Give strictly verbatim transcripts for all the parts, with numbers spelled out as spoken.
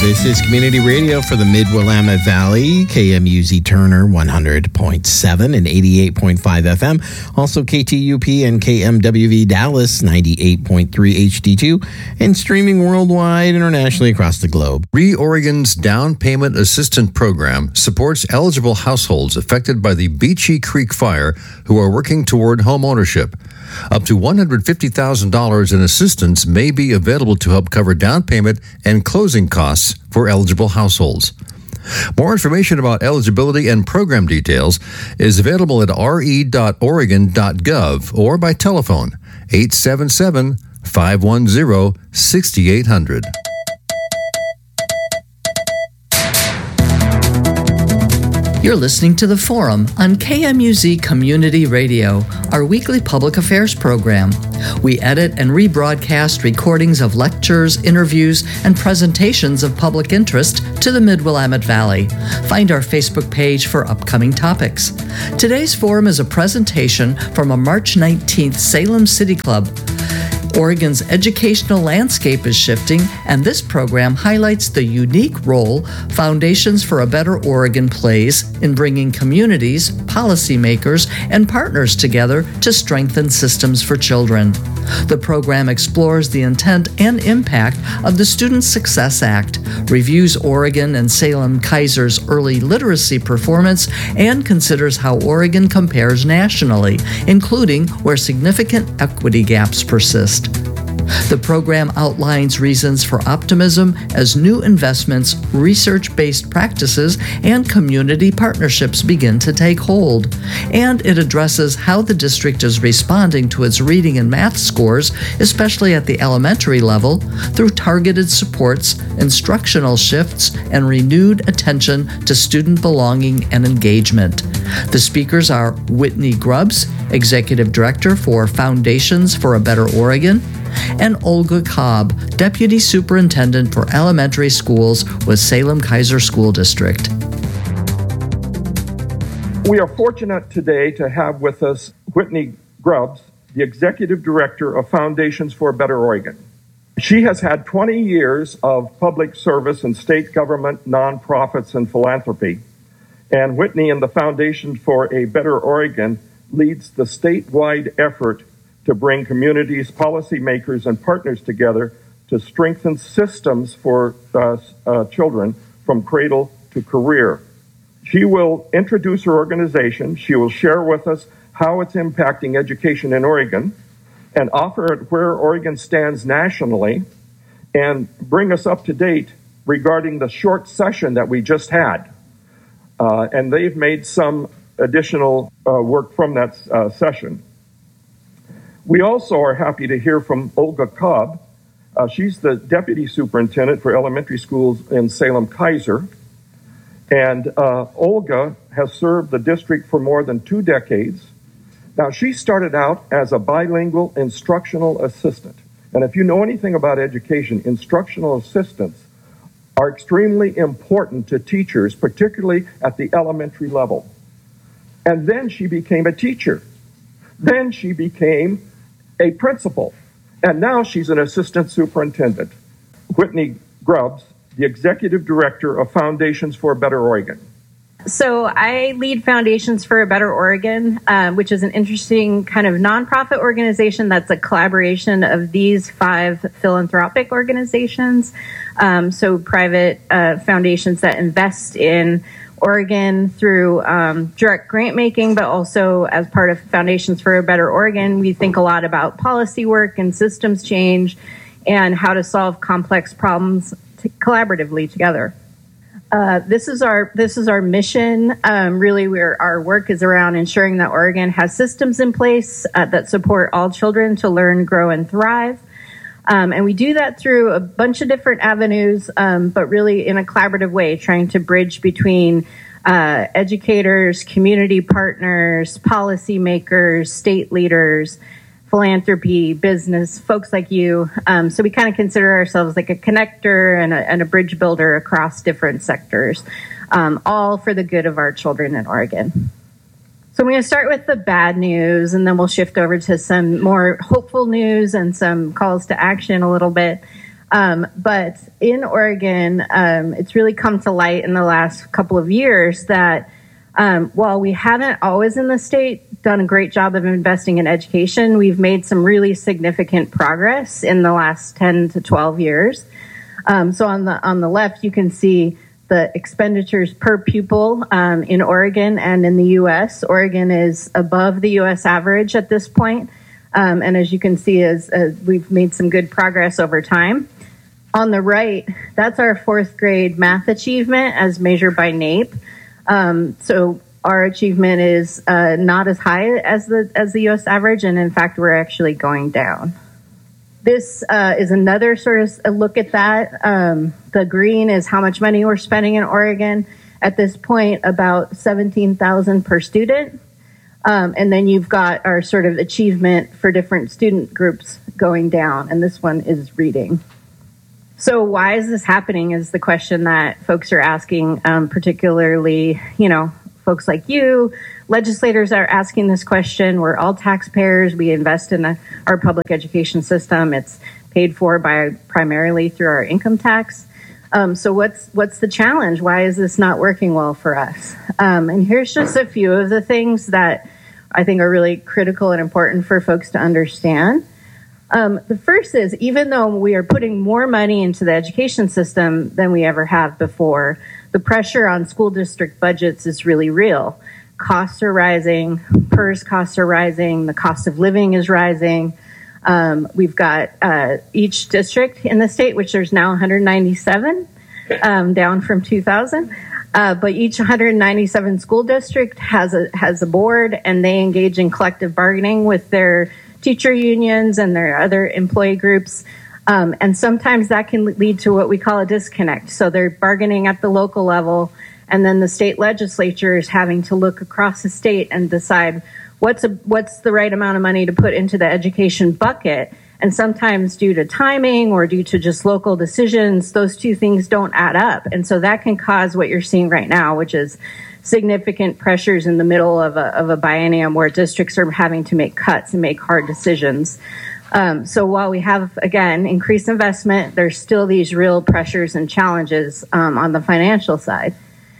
This is Community Radio for the Mid-Willamette Valley, K M U Z Turner one hundred point seven and eighty-eight point five F M. Also K T U P and K M W V Dallas ninety-eight point three H D two, and streaming worldwide, internationally across the globe. ReOregon's Down Payment Assistance Program supports eligible households affected by the Beachy Creek Fire who are working toward home ownership. Up to one hundred fifty thousand dollars in assistance may be available to help cover down payment and closing costs for eligible households. More information about eligibility and program details is available at r e dot oregon dot gov or by telephone eight seven seven, five one zero, six eight zero zero. You're listening to The Forum on K M U Z Community Radio, our weekly public affairs program. We edit and rebroadcast recordings of lectures, interviews, and presentations of public interest to the Mid-Willamette Valley. Find our Facebook page for upcoming topics. Today's forum is a presentation from a March nineteenth Salem City Club. Oregon's educational landscape is shifting, and this program highlights the unique role Foundations for a Better Oregon plays in bringing communities, policymakers, and partners together to strengthen systems for children. The program explores the intent and impact of the Student Success Act, reviews Oregon and Salem Keiser's early literacy performance, and considers how Oregon compares nationally, including where significant equity gaps persist. The program outlines reasons for optimism as new investments, research-based practices, and community partnerships begin to take hold. And it addresses how the district is responding to its reading and math scores, especially at the elementary level, through targeted supports, instructional shifts, and renewed attention to student belonging and engagement. The speakers are Whitney Grubbs, Executive Director for Foundations for a Better Oregon, and Olga Cobb, Deputy Superintendent for Elementary Schools with Salem Keiser School District. We are fortunate today to have with us Whitney Grubbs, the Executive Director of Foundations for a Better Oregon. She has had twenty years of public service in state government, nonprofits, and philanthropy. And Whitney and the Foundation for a Better Oregon leads the statewide effort to bring communities, policymakers, and partners together to strengthen systems for uh, uh, children from cradle to career. She will introduce her organization. She will share with us how it's impacting education in Oregon and offer where Oregon stands nationally and bring us up to date regarding the short session that we just had. Uh, and they've made some additional uh, work from that uh, session. We also are happy to hear from Olga Cobb. Uh, she's the Deputy Superintendent for Elementary Schools in Salem Keiser. And uh, Olga has served the district for more than two decades. Now, she started out as a bilingual instructional assistant. And if you know anything about education, instructional assistants are extremely important to teachers, particularly at the elementary level. And then she became a teacher. Then she became a principal, and now she's an assistant superintendent. Whitney Grubbs, the Executive Director of Foundations for a Better Oregon. So I lead Foundations for a Better Oregon, um, which is an interesting kind of nonprofit organization that's a collaboration of these five philanthropic organizations. Um, so private uh, foundations that invest in Oregon through um, direct grant making, but also as part of Foundations for a Better Oregon, we think a lot about policy work and systems change and how to solve complex problems t- collaboratively together. Uh, this is our this is our mission. Um, really, where our work is around ensuring that Oregon has systems in place uh, that support all children to learn, grow, and thrive. Um, and we do that through a bunch of different avenues, um, but really in a collaborative way, trying to bridge between uh, educators, community partners, policymakers, state leaders, philanthropy, business, folks like you. Um, so we kind of consider ourselves like a connector and a, and a bridge builder across different sectors, um, all for the good of our children in Oregon. So I'm going to start with the bad news, and then we'll shift over to some more hopeful news and some calls to action a little bit. Um, but in Oregon, um, it's really come to light in the last couple of years that um, while we haven't always in the state done a great job of investing in education, we've made some really significant progress in the last ten to twelve years. Um, so on the on the left, you can see the expenditures per pupil um, in Oregon and in the U S. Oregon is above the U S average at this point. Um, and as you can see, as, as we've made some good progress over time. On the right, that's our fourth grade math achievement as measured by NAEP. Um, so our achievement is uh, not as high as the as the U S average, and in fact, we're actually going down. This uh, is another sort of a look at that. Um, the green is how much money we're spending in Oregon. At this point, about seventeen thousand dollars per student. Um, and then you've got our sort of achievement for different student groups going down, and this one is reading. So why is this happening is the question that folks are asking, um, particularly, you know, folks like you, legislators are asking this question. We're all taxpayers. We invest in a, our public education system. It's paid for by primarily through our income tax. Um, so what's what's the challenge? Why is this not working well for us? Um, and here's just a few of the things that I think are really critical and important for folks to understand. Um, the first is, even though we are putting more money into the education system than we ever have before, the pressure on school district budgets is really real. Costs are rising, PERS costs are rising, the cost of living is rising. Um, we've got uh, each district in the state, which there's now one hundred ninety-seven, um, down from two thousand. Uh, but each one hundred ninety-seven school district has a has a board, and they engage in collective bargaining with their teacher unions and their other employee groups. Um, and sometimes that can lead to what we call a disconnect. So they're bargaining at the local level, and then the state legislature is having to look across the state and decide what's a, what's the right amount of money to put into the education bucket. And sometimes due to timing or due to just local decisions, those two things don't add up. And so that can cause what you're seeing right now, which is significant pressures in the middle of a, of a biennium where districts are having to make cuts and make hard decisions. Um, so while we have, again, increased investment, there's still these real pressures and challenges um, on the financial side.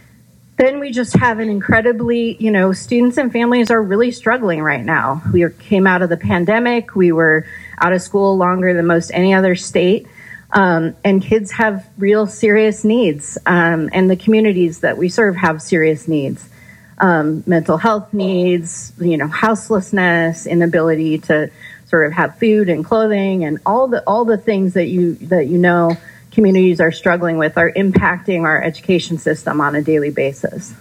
Then we just have an incredibly, you know, students and families are really struggling right now. We came out of the pandemic. We were out of school longer than most any other state. Um, and kids have real serious needs. Um, and the communities that we serve have serious needs. Um, mental health needs, you know, houselessness, inability to sort of have food and clothing, and all the all the things that you that you know communities are struggling with are impacting our education system on a daily basis.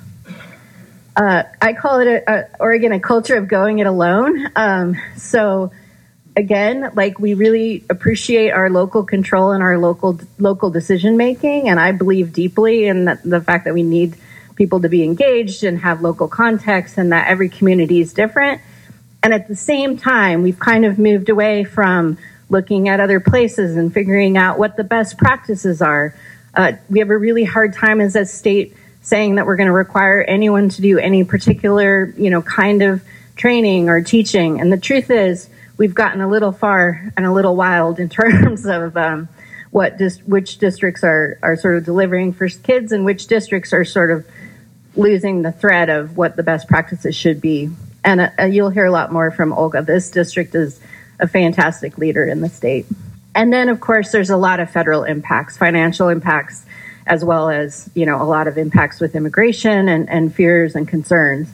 Uh, I call it, a, a, Oregon, a culture of going it alone. Um, so again, like we really appreciate our local control and our local local decision making, and I believe deeply in the, the fact that we need people to be engaged and have local context, and that every community is different. And at the same time, we've kind of moved away from looking at other places and figuring out what the best practices are. Uh, we have a really hard time as a state saying that we're going to require anyone to do any particular, you know, kind of training or teaching. And the truth is, we've gotten a little far and a little wild in terms of um, what dis- which districts are are sort of delivering for kids, and which districts are sort of losing the thread of what the best practices should be. And uh, you'll hear a lot more from Olga. This district is a fantastic leader in the state. And then, of course, there's a lot of federal impacts, financial impacts, as well as, you know, a lot of impacts with immigration and, and fears and concerns.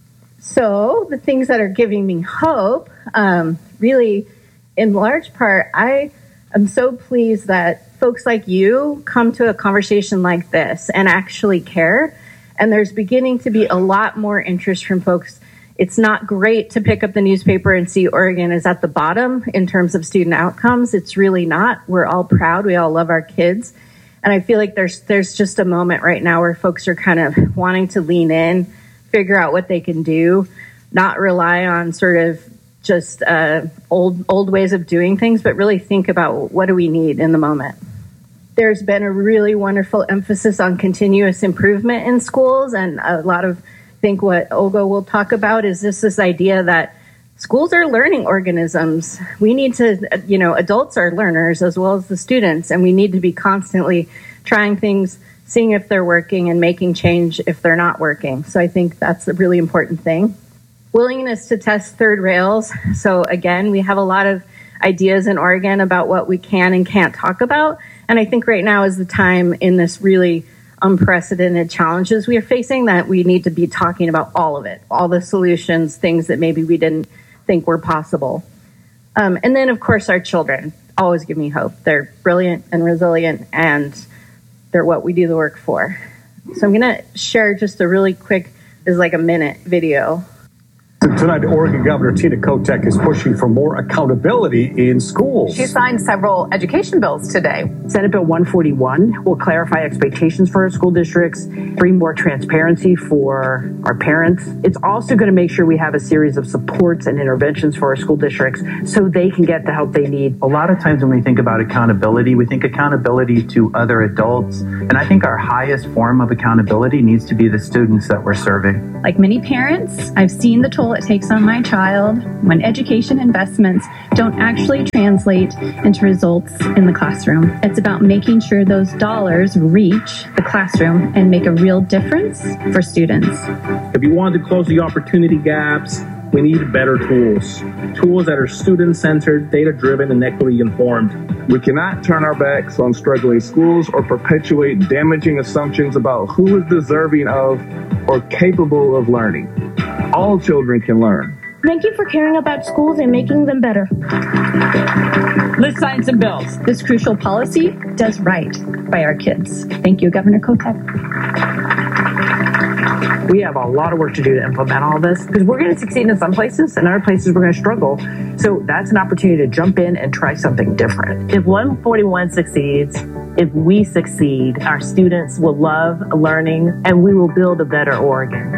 So the things that are giving me hope, um, really, in large part, I am so pleased that folks like you come to a conversation like this and actually care. And there's beginning to be a lot more interest from folks. It's not great to pick up the newspaper and see Oregon is at the bottom in terms of student outcomes. It's really not. We're all proud. We all love our kids. And I feel like there's there's just a moment right now where folks are kind of wanting to lean in, figure out what they can do, not rely on sort of just uh, old old ways of doing things, but really think about what do we need in the moment. There's been a really wonderful emphasis on continuous improvement in schools, and a lot of I think what Olga will talk about is this this idea that schools are learning organisms. We need to, you know, adults are learners as well as the students, and we need to be constantly trying things, seeing if they're working and making change if they're not working. So I think that's a really important thing. Willingness to test third rails. So again, we have a lot of ideas in Oregon about what we can and can't talk about. And I think right now is the time in this really unprecedented challenges we are facing that we need to be talking about all of it, all the solutions, things that maybe we didn't think were possible. Um, and then, of course, our children always give me hope. They're brilliant and resilient, and they're what we do the work for. So I'm going to share just a really quick, this is like a minute video. Tonight, Oregon Governor Tina Kotek is pushing for more accountability in schools. She signed several education bills today. Senate Bill one forty-one will clarify expectations for our school districts, bring more transparency for our parents. It's also going to make sure we have a series of supports and interventions for our school districts so they can get the help they need. A lot of times when we think about accountability, we think accountability to other adults. And I think our highest form of accountability needs to be the students that we're serving. Like many parents, I've seen the toll it takes on my child when education investments don't actually translate into results in the classroom. It's about making sure those dollars reach the classroom and make a real difference for students. If you want to close the opportunity gaps, we need better tools. Tools that are student-centered, data-driven, and equity-informed. We cannot turn our backs on struggling schools or perpetuate damaging assumptions about who is deserving of or capable of learning. All children can learn. Thank you for caring about schools and making them better. Let's sign some bills. This crucial policy does right by our kids. Thank you, Governor Kotek. We have a lot of work to do to implement all this because we're going to succeed in some places and other places we're going to struggle. So that's an opportunity to jump in and try something different. If one forty-one succeeds, if we succeed, our students will love learning and we will build a better Oregon.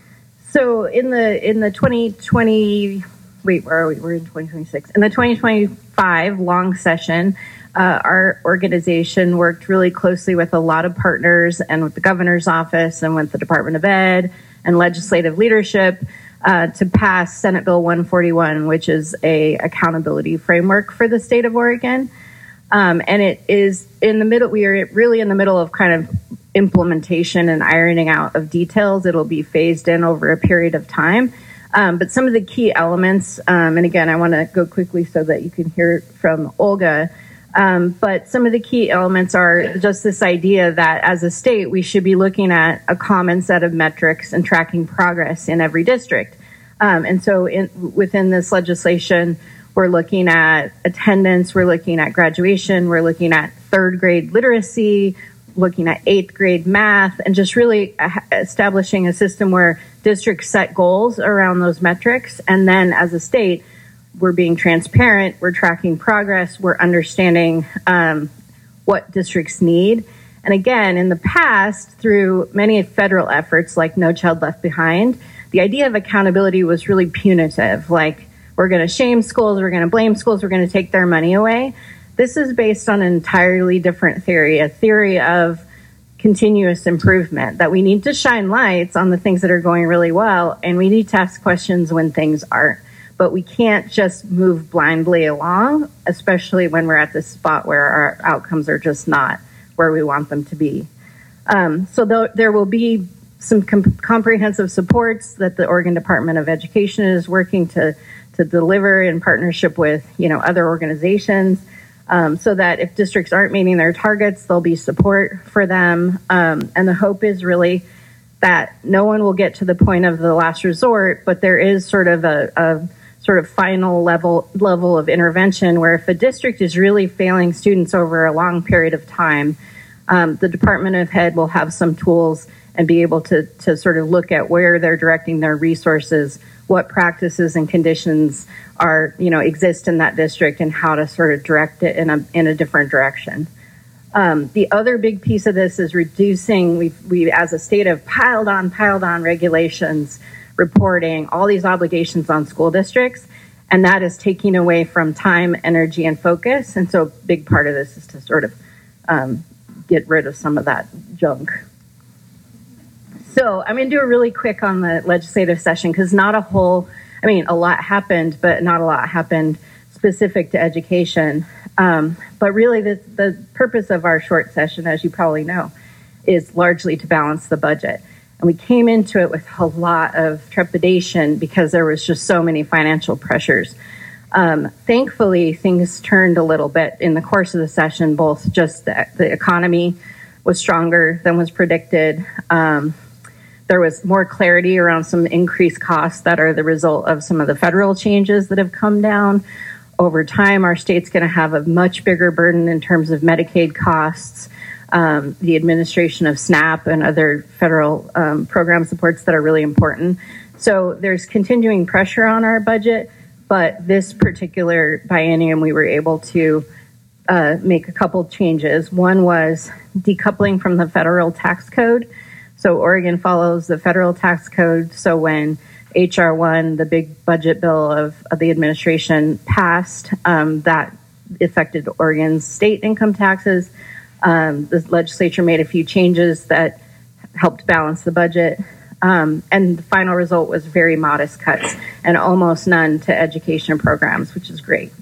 So in the in the twenty twenty, wait, where are we? We're in twenty twenty-six. In the twenty twenty-five long session, uh, our organization worked really closely with a lot of partners and with the governor's office and with the Department of Ed and legislative leadership uh, to pass Senate Bill one forty-one, which is a accountability framework for the state of Oregon. Um, and it is in the middle, we are really in the middle of kind of implementation and ironing out of details. It'll be phased in over a period of time. Um, but some of the key elements, um, and again, I want to go quickly so that you can hear from Olga. Um, but some of the key elements are just this idea that as a state, we should be looking at a common set of metrics and tracking progress in every district. Um, and so in, within this legislation, we're looking at attendance, we're looking at graduation, we're looking at third grade literacy, looking at eighth grade math, and just really establishing a system where districts set goals around those metrics. And then as a state, we're being transparent, we're tracking progress, we're understanding um, what districts need. And again, in the past, through many federal efforts like No Child Left Behind, the idea of accountability was really punitive. Like, we're going to shame schools, we're going to blame schools, we're going to take their money away. This is based on an entirely different theory, a theory of continuous improvement, that we need to shine lights on the things that are going really well, and we need to ask questions when things aren't. But we can't just move blindly along, especially when we're at this spot where our outcomes are just not where we want them to be. Um, so th- there will be some com- comprehensive supports that the Oregon Department of Education is working to, to deliver in partnership with, you know, other organizations. Um, so that if districts aren't meeting their targets, there'll be support for them. Um, and the hope is really that no one will get to the point of the last resort, but there is sort of a, a sort of final level level of intervention where if a district is really failing students over a long period of time, um, the Department of Ed will have some tools and be able to to sort of look at where they're directing their resources, what practices and conditions are, you know, exist in that district, and how to sort of direct it in a in a different direction. Um, the other big piece of this is reducing. We we as a state have piled on piled on regulations, reporting, all these obligations on school districts, and that is taking away from time, energy, and focus. And so, a big part of this is to sort of um, get rid of some of that junk. So I'm going to do a really quick on the legislative session because not a whole I mean, a lot happened, but not a lot happened specific to education. Um, but really, the, the purpose of our short session, as you probably know, is largely to balance the budget. And we came into it with a lot of trepidation because there was just so many financial pressures. Um, thankfully, things turned a little bit in the course of the session, both just the, the economy was stronger than was predicted. Um, there was more clarity around some increased costs that are the result of some of the federal changes that have come down. Over time, our state's going to have a much bigger burden in terms of Medicaid costs, um, the administration of SNAP and other federal um, program supports that are really important. So there's continuing pressure on our budget, but this particular biennium, we were able to uh, make a couple changes. One was decoupling from the federal tax code. So Oregon follows the federal tax code. So when H R one, the big budget bill of, of the administration, passed, um, that affected Oregon's state income taxes. Um, the legislature made a few changes that helped balance the budget. Um, and the final result was very modest cuts and almost none to education programs, which is great.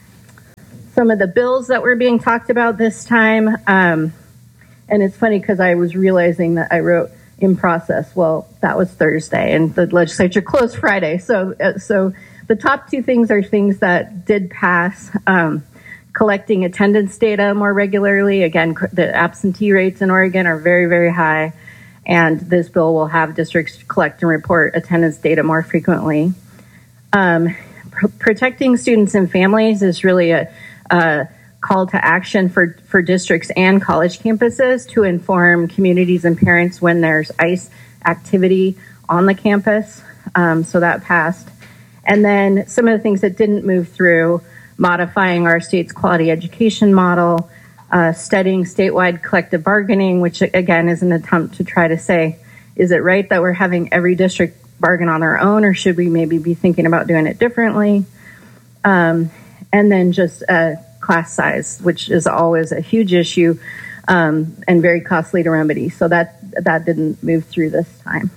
Some of the bills that were being talked about this time, um, and it's funny because I was realizing that I wrote in process. Well, that was Thursday, and the legislature closed Friday. So, uh, so the top two things are things that did pass. Um, collecting attendance data more regularly. Again, the absentee rates in Oregon are very, very high, and this bill will have districts collect and report attendance data more frequently. Um, pr- protecting students and families is really a, a call to action for, for districts and college campuses to inform communities and parents when there's ICE activity on the campus. Um, so that passed. And then some of the things that didn't move through, modifying our state's quality education model, uh, studying statewide collective bargaining, which again is an attempt to try to say, is it right that we're having every district bargain on their own, or should we maybe be thinking about doing it differently? Um, and then just uh, class size, which is always a huge issue um, and very costly to remedy. So that that didn't move through this time.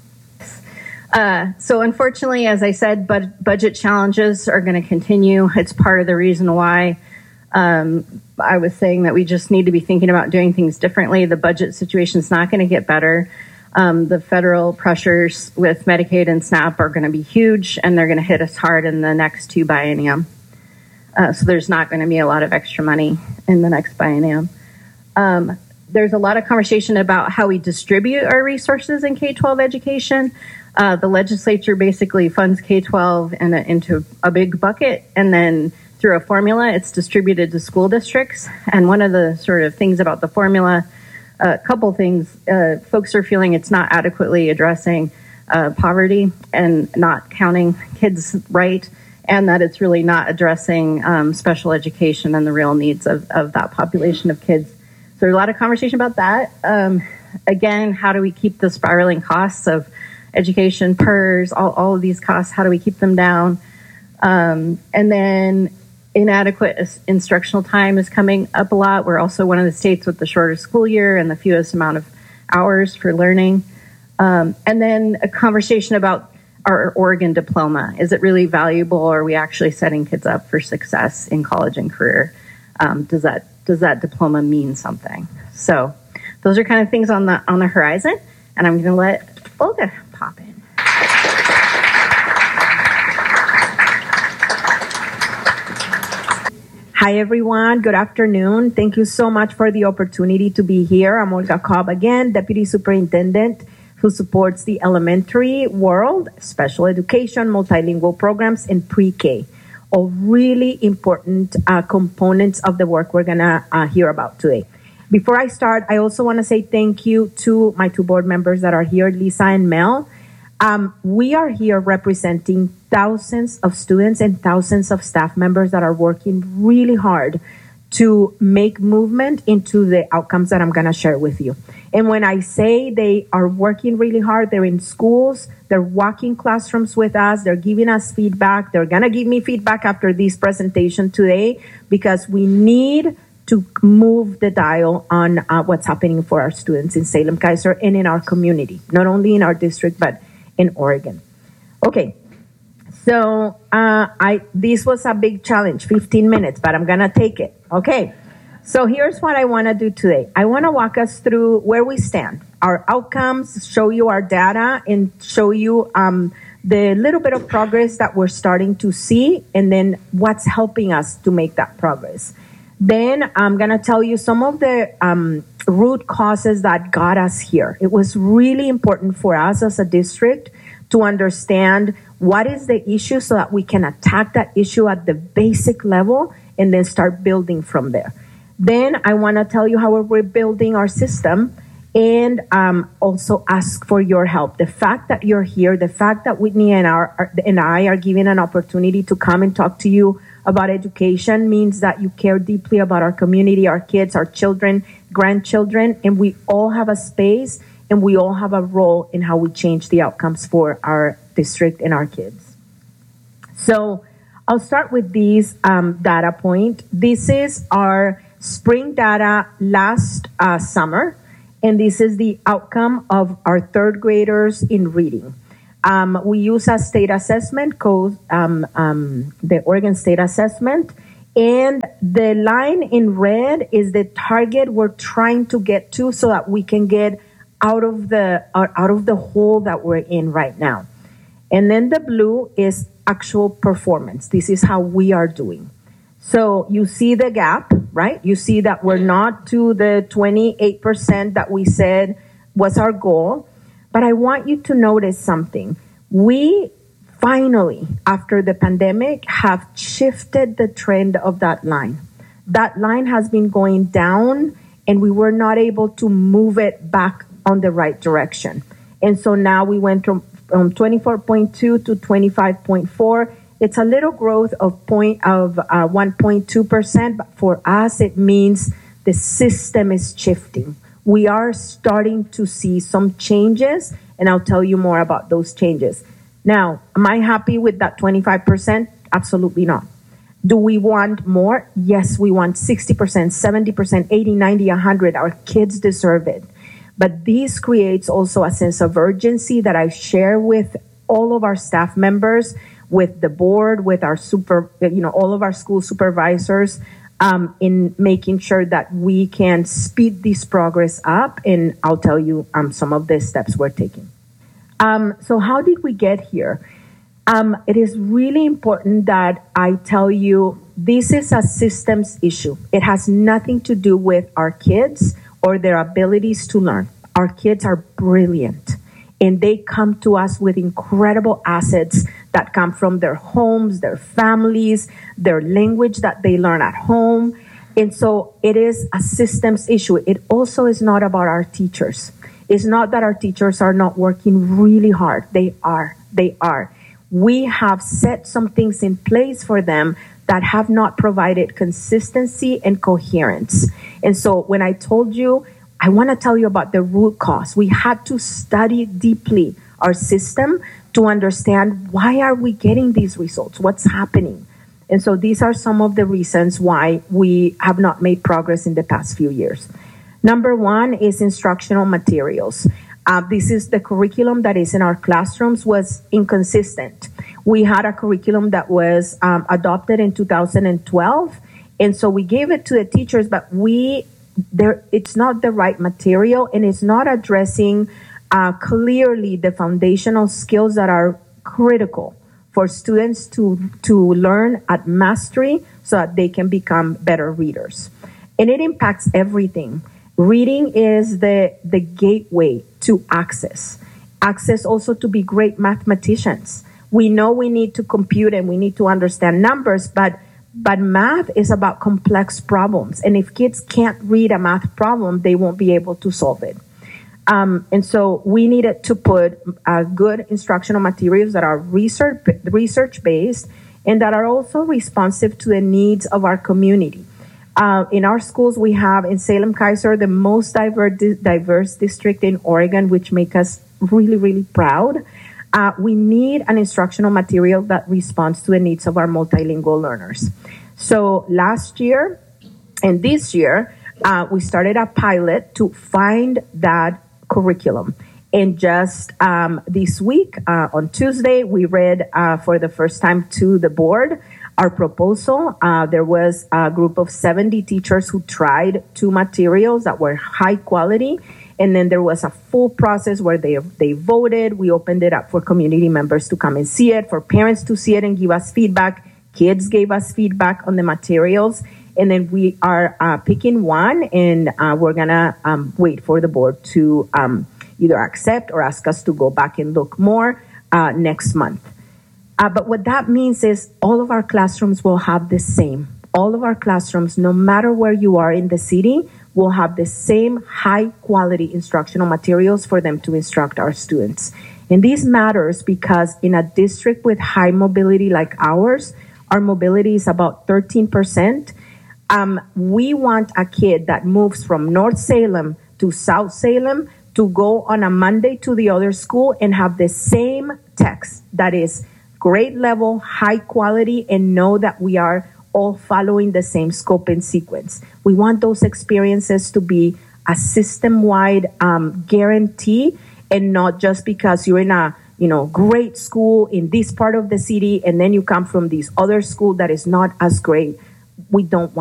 Uh, so unfortunately, as I said, bud- budget challenges are going to continue. It's part of the reason why um, I was saying that we just need to be thinking about doing things differently. The budget situation is not going to get better. Um, the federal pressures with Medicaid and SNAP are going to be huge, and they're going to hit us hard in the next two biennium. Uh, so there's not going to be a lot of extra money in the next biennium. Um, there's a lot of conversation about how we distribute our resources in K twelve education. Uh, the legislature basically funds K twelve in a, into a big bucket, and then through a formula, it's distributed to school districts. And one of the sort of things about the formula, a couple things, uh, folks are feeling it's not adequately addressing uh, poverty and not counting kids right, and that it's really not addressing um, special education and the real needs of, of that population of kids. So there's a lot of conversation about that. Um, again, how do we keep the spiraling costs of education, P E R S, all, all of these costs, how do we keep them down? Um, and then inadequate instructional time is coming up a lot. We're also one of the states with the shortest school year and the fewest amount of hours for learning. Um, and then a conversation about our Oregon diploma. Is it really valuable, or are we actually setting kids up for success in college and career? Um, does that does that diploma mean something? So those are kind of things on the on the horizon, and I'm going to let Olga pop in. Hi, everyone. Good afternoon. Thank you so much for the opportunity to be here. I'm Olga Cobb again, Deputy Superintendent who supports the elementary world, special education, multilingual programs, and pre-K. All really important uh, components of the work we're going to uh, hear about today. Before I start, I also want to say thank you to my two board members that are here, Lisa and Mel. Um, we are here representing thousands of students and thousands of staff members that are working really hard to make movement into the outcomes that I'm going to share with you. And when I say they are working really hard, they're in schools, they're walking classrooms with us, they're giving us feedback. They're going to give me feedback after this presentation today, because we need to move the dial on uh, what's happening for our students in Salem-Keizer and in our community, not only in our district, but in Oregon. Okay, So uh, I this was a big challenge, fifteen minutes, but I'm going to take it. Okay. So here's what I want to do today. I want to walk us through where we stand, our outcomes, show you our data, and show you um, the little bit of progress that we're starting to see, and then what's helping us to make that progress. Then I'm going to tell you some of the um, root causes that got us here. It was really important for us as a district to understand what is the issue so that we can attack that issue at the basic level and then start building from there. Then I want to tell you how we're rebuilding our system and um, also ask for your help. The fact that you're here, the fact that Whitney and, our, and I are given an opportunity to come and talk to you about education means that you care deeply about our community, our kids, our children, grandchildren, and we all have a space and we all have a role in how we change the outcomes for our district and our kids. So I'll start with these um, data point. This is our spring data last uh, summer, and this is the outcome of our third graders in reading. Um, we use a state assessment called um, um, the Oregon State Assessment, and the line in red is the target we're trying to get to so that we can get out of the out of the hole that we're in right now. And then the blue is actual performance. This is how we are doing. So you see the gap, right? You see that we're not to the twenty-eight percent that we said was our goal. But I want you to notice something. We finally, after the pandemic, have shifted the trend of that line. That line has been going down, and we were not able to move it back on the right direction. And so now we went from, from twenty-four point two to twenty-five point four. It's a little growth of point of uh, one point two percent, but for us, it means the system is shifting. We are starting to see some changes, and I'll tell you more about those changes. Now, am I happy with that twenty-five percent? Absolutely not. Do we want more? Yes, we want sixty percent, seventy percent, eighty, ninety, one hundred. Our kids deserve it. But this creates also a sense of urgency that I share with all of our staff members, with the board, with our super, you know, all of our school supervisors, um, in making sure that we can speed this progress up. And I'll tell you um, some of the steps we're taking. Um, so how did we get here? Um, it is really important that I tell you this is a systems issue. It has nothing to do with our kids or their abilities to learn. Our kids are brilliant, and they come to us with incredible assets that come from their homes, their families, their language that they learn at home. And so it is a systems issue. It also is not about our teachers. It's not that our teachers are not working really hard. They are. They are. We have set some things in place for them that have not provided consistency and coherence. And so when I told you, I want to tell you about the root cause. We had to study deeply our system to understand why are we getting these results? What's happening? And so these are some of the reasons why we have not made progress in the past few years. Number one is instructional materials. Uh, this is the curriculum that is in our classrooms was inconsistent. We had a curriculum that was um, adopted in two thousand twelve, and so we gave it to the teachers, but we there it's not the right material, and it's not addressing uh, clearly the foundational skills that are critical for students to to learn at mastery so that they can become better readers. And it impacts everything. Reading is the the gateway to access. Access also to be great mathematicians. We know we need to compute and we need to understand numbers, but but math is about complex problems. And if kids can't read a math problem, they won't be able to solve it. Um, and so we needed to put uh, good instructional materials that are research research based and that are also responsive to the needs of our community. Uh, in our schools, we have in Salem-Keizer the most diverse, diverse district in Oregon, which makes us really, really proud. Uh, we need an instructional material that responds to the needs of our multilingual learners. So last year and this year, uh, we started a pilot to find that curriculum. And just um, this week, uh, on Tuesday, we read uh, for the first time to the board our proposal. Uh, there was a group of seventy teachers who tried two materials that were high quality. And then there was a full process where they they voted. We opened it up for community members to come and see it, for parents to see it and give us feedback. Kids gave us feedback on the materials. And then we are uh, picking one, and uh, we're going to um, wait for the board to um, either accept or ask us to go back and look more uh, next month. Uh, but what that means is all of our classrooms will have the same. All of our classrooms, no matter where you are in the city, will have the same high-quality instructional materials for them to instruct our students. And this matters because in a district with high mobility like ours, our mobility is about thirteen percent. Um, we want a kid that moves from North Salem to South Salem to go on a Monday to the other school and have the same text that is grade level, high quality, and know that we are all following the same scope and sequence. We want those experiences to be a system-wide um, guarantee, and not just because you're in a you know great school in this part of the city and then you come from this other school that is not as great. We don't want